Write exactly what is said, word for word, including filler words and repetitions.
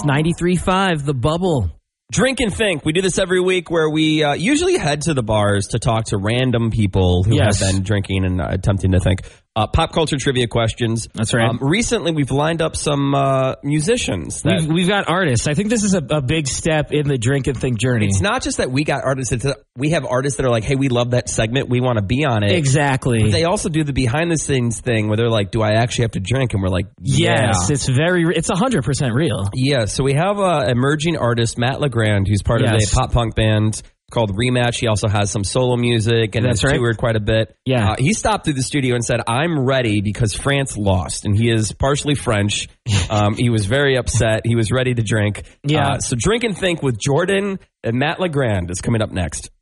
It's ninety-three point five, The Bubble. Drink and Think. We do this every week where we uh, usually head to the bars to talk to random people who Yes. have been drinking and uh, attempting to think. Uh, pop culture trivia questions. That's right. Um, recently, we've lined up some uh, musicians. That, We've, we've got artists. I think this is a, a big step in the Drink and Think journey. it's not just that we got artists. It's that we have artists that are like, hey, we love that segment. We want to be on it. Exactly. But they also do the behind the scenes thing where they're like, do I actually have to drink? And we're like, yeah. Yes, it's very, it's one hundred percent real. Yeah, so we have uh, emerging artist Matt LeGrand, who's part Yes. of a pop punk band called Rematch. He also has some solo music and That's has right. toured quite a bit. Yeah. Uh, he stopped through the studio and said, I'm ready because France lost. And he is partially French. Um, he was very upset. He was ready to drink. Yeah. Uh, so Drink and Think with Jordan and Matt LeGrand is coming up next.